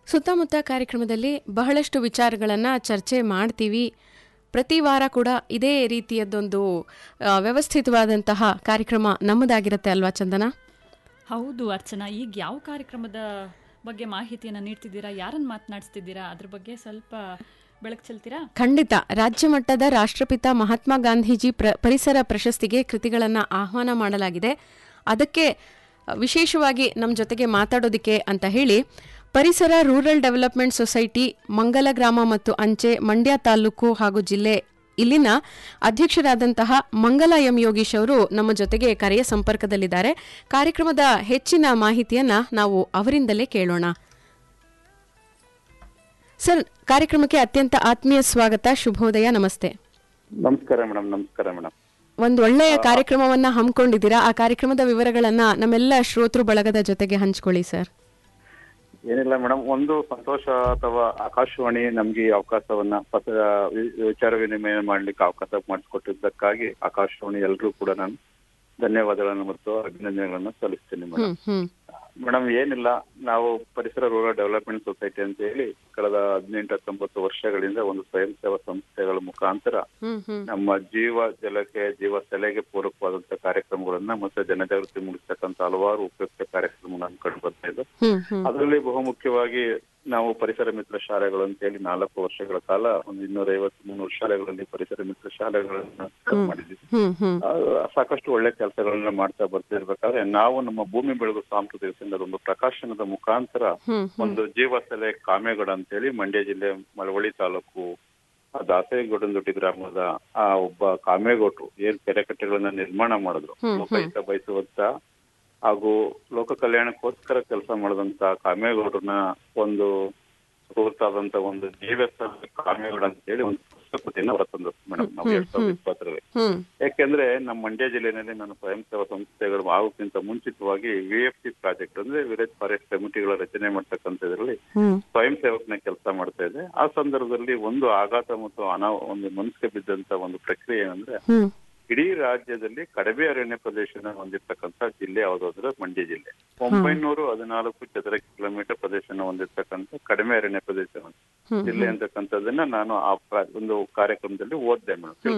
ಸುತ್ತಮುತ್ತ ಕಾರ್ಯಕ್ರಮದಲ್ಲಿ ಬಹಳಷ್ಟು ವಿಚಾರಗಳನ್ನು ಚರ್ಚೆ ಮಾಡ್ತೀವಿ. ಪ್ರತಿ ವಾರ ಕೂಡ ಇದೇ ರೀತಿಯದ್ದೊಂದು ವ್ಯವಸ್ಥಿತವಾದಂತಹ ಕಾರ್ಯಕ್ರಮ ನಮ್ಮದಾಗಿರುತ್ತೆ ಅಲ್ವಾ ಚಂದನ? ಹೌದು ಅರ್ಚನಾ, ಈಗ ಯಾವ ಕಾರ್ಯಕ್ರಮದ ಬಗ್ಗೆ ಮಾಹಿತಿಯನ್ನು ನೀಡ್ತಿದ್ದೀರಾ, ಯಾರನ್ನು ಮಾತನಾಡಿಸ್ತಿದ್ದೀರಾ, ಅದ್ರ ಬಗ್ಗೆ ಸ್ವಲ್ಪ ಬೆಳಕು ಚೆಲ್ತೀರಾ? ಖಂಡಿತ. ರಾಜ್ಯ ಮಟ್ಟದ ರಾಷ್ಟ್ರಪಿತ ಮಹಾತ್ಮ ಗಾಂಧೀಜಿ ಪರಿಸರ ಪ್ರಶಸ್ತಿಗೆ ಕೃತಿಗಳನ್ನು ಆಹ್ವಾನ ಮಾಡಲಾಗಿದೆ. ಅದಕ್ಕೆ ವಿಶೇಷವಾಗಿ ನಮ್ಮ ಜೊತೆಗೆ ಮಾತಾಡೋದಕ್ಕೆ ಅಂತ ಹೇಳಿ ಪರಿಸರ ರೂರಲ್ ಡೆವಲಪ್ಮೆಂಟ್ ಸೊಸೈಟಿ ಮಂಗಲ ಗ್ರಾಮ ಮತ್ತು ಅಂಚೆ ಮಂಡ್ಯ ತಾಲೂಕು ಹಾಗೂ ಜಿಲ್ಲೆ ಇಲ್ಲಿನ ಅಧ್ಯಕ್ಷರಾದಂತಹ ಮಂಗಲ ಎಂ ಯೋಗೀಶ್ ಅವರು ನಮ್ಮ ಜೊತೆಗೆ ಕರೆಯ ಸಂಪರ್ಕದಲ್ಲಿದ್ದಾರೆ. ಕಾರ್ಯಕ್ರಮದ ಹೆಚ್ಚಿನ ಮಾಹಿತಿಯನ್ನ ನಾವು ಅವರಿಂದಲೇ ಕೇಳೋಣ. ಸರ್, ಕಾರ್ಯಕ್ರಮಕ್ಕೆ ಅತ್ಯಂತ ಆತ್ಮೀಯ ಸ್ವಾಗತ. ಶುಭೋದಯ. ನಮಸ್ತೆ. ನಮಸ್ಕಾರ ಮೇಡಮ್. ನಮಸ್ಕಾರ ಮೇಡಮ್. ಒಂದು ಒಳ್ಳೆಯ ಕಾರ್ಯಕ್ರಮವನ್ನ ಹಮ್ಮಿಕೊಂಡಿದ್ದೀರಾ. ಆ ಕಾರ್ಯಕ್ರಮದ ವಿವರಗಳನ್ನ ನಮ್ಮೆಲ್ಲ ಶ್ರೋತೃ ಬಳಗದ ಜೊತೆಗೆ ಹಂಚ್ಕೊಳ್ಳಿ ಸರ್. ಏನಿಲ್ಲ ಮೇಡಮ್, ಒಂದು ಸಂತೋಷ ಅಥವಾ ಆಕಾಶವಾಣಿ ನಮ್ಗೆ ಈ ಅವಕಾಶವನ್ನ ವಿಚಾರ ವಿನಿಮಯ ಮಾಡ್ಲಿಕ್ಕೆ ಅವಕಾಶ ಮಾಡಿಸ್ಕೊಟ್ಟಿದ್ದಕ್ಕಾಗಿ ಆಕಾಶವಾಣಿ ಎಲ್ರೂ ಕೂಡ ನಾನು ಧನ್ಯವಾದಗಳನ್ನು ಮತ್ತು ಅಭಿನಂದನೆಗಳನ್ನು ಸಲ್ಲಿಸ್ತೇನೆ ಮೇಡಮ್. ಮೇಡಮ್, ಏನಿಲ್ಲ, ನಾವು ಪರಿಸರ ರೂರಲ್ ಡೆವಲಪ್ಮೆಂಟ್ ಸೊಸೈಟಿ ಅಂತ ಹೇಳಿ ಕಳೆದ 18-19 ವರ್ಷಗಳಿಂದ ಒಂದು ಸ್ವಯಂ ಸೇವಾ ಸಂಸ್ಥೆಗಳ ಮುಖಾಂತರ ನಮ್ಮ ಜೀವ ಜಲಕ್ಕೆ ಜೀವ ಸೆಲೆಗೆ ಪೂರಕವಾದಂತಹ ಕಾರ್ಯಕ್ರಮಗಳನ್ನ ಮತ್ತೆ ಜನಜಾಗೃತಿ ಮೂಡಿಸ್ತಕ್ಕಂಥ ಹಲವಾರು ಉಪಯುಕ್ತ ಕಾರ್ಯಕ್ರಮಗಳನ್ನು ಕಂಡು ಬರ್ತಾ ಇದೆ. ಅದರಲ್ಲಿ ಬಹುಮುಖ್ಯವಾಗಿ ನಾವು ಪರಿಸರ ಮಿತ್ರ ಶಾಲೆಗಳು ಅಂತ ಹೇಳಿ 4 ವರ್ಷಗಳ ಕಾಲ ಒಂದು 250-300 ಶಾಲೆಗಳಲ್ಲಿ ಪರಿಸರ ಮಿತ್ರ ಶಾಲೆಗಳನ್ನ ಮಾಡಿದ್ವಿ. ಸಾಕಷ್ಟು ಒಳ್ಳೆ ಕೆಲಸಗಳನ್ನ ಮಾಡ್ತಾ ಬರ್ತಿರ್ಬೇಕಾದ್ರೆ ನಾವು ನಮ್ಮ ಭೂಮಿ ಬೆಳಗು ಸಾಂಸ್ಕೃತಿಕ ಸಂಘದ ಒಂದು ಪ್ರಕಾಶನದ ಮುಖಾಂತರ ಒಂದು ಜೀವ ಸೆಲೆ ಕಾಮೇಗೌಡ ಅಂತ ಹೇಳಿ ಮಂಡ್ಯ ಜಿಲ್ಲೆ ಮಳವಳ್ಳಿ ತಾಲೂಕು ದಾಸೇಗೌಡನದೊಡ್ಡಿ ಗ್ರಾಮದ ಆ ಒಬ್ಬ ಕಾಮೇಗೌಡರು ಏನ್ ಕೆರೆಕಟ್ಟೆಗಳನ್ನ ನಿರ್ಮಾಣ ಮಾಡಿದ್ರು, ಲೋಕಹಿತ ಬಯಸುವಂತ ಹಾಗೂ ಲೋಕ ಕಲ್ಯಾಣಕ್ಕೋಸ್ಕರ ಕೆಲಸ ಮಾಡಿದಂತ ಕಾಮೇಗೌಡರನ್ನ ಒಂದು ಗುರುತಾದಂತ ಒಂದು ಜೀವ ಕಾಮೇಗೌಡ ಅಂತ ಹೇಳಿ ಒಂದು ಪುಸ್ತಕತೆಯನ್ನು ಹೊರತಂದ್ರು ಮೇಡಮ್ ನಾವು 2020ರಲ್ಲಿ. ಯಾಕೆಂದ್ರೆ ನಮ್ಮ ಮಂಡ್ಯ ಜಿಲ್ಲೆಯಲ್ಲಿ ನಾನು ಸ್ವಯಂ ಸೇವಾ ಸಂಸ್ಥೆಗಳು ಆಗೋಕ್ಕಿಂತ ಮುಂಚಿತವಾಗಿ VFC ಪ್ರಾಜೆಕ್ಟ್ ಅಂದ್ರೆ ವಿಲೇಜ್ ಫಾರೆಸ್ಟ್ ಕಮಿಟಿಗಳ ರಚನೆ ಮಾಡ್ತಕ್ಕಂಥದ್ರಲ್ಲಿ ಸ್ವಯಂ ಸೇವಕನ ಕೆಲಸ ಮಾಡ್ತಾ ಇದೆ. ಆ ಸಂದರ್ಭದಲ್ಲಿ ಒಂದು ಆಘಾತ ಮತ್ತು ಒಂದು ಮನಸ್ಸಿಗೆ ಬಿದ್ದಂತ ಒಂದು ಪ್ರಕ್ರಿಯೆ ಏನಂದ್ರೆ, ಇಡೀ ರಾಜ್ಯದಲ್ಲಿ ಕಡಿಮೆ ಅರಣ್ಯ ಪ್ರದೇಶನ ಹೊಂದಿರತಕ್ಕಂತ ಜಿಲ್ಲೆ ಯಾವುದಾದ್ರೆ ಮಂಡ್ಯ ಜಿಲ್ಲೆ. 914 ಚದರ ಕಿಲೋಮೀಟರ್ ಪ್ರದೇಶನ ಹೊಂದಿರತಕ್ಕಂತ ಕಡಿಮೆ ಅರಣ್ಯ ಪ್ರದೇಶ ಜಿಲ್ಲೆ ಅಂತಕ್ಕಂಥದ್ದನ್ನ ನಾನು ಆ ಒಂದು ಕಾರ್ಯಕ್ರಮದಲ್ಲಿ ಓದಿದೆ ಮೇಡಮ್.